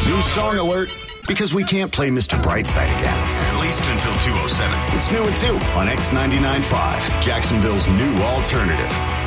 New song alert, because we can't play Mr. Brightside again. At least until 2:07. It's new at 2 on X99.5, Jacksonville's new alternative.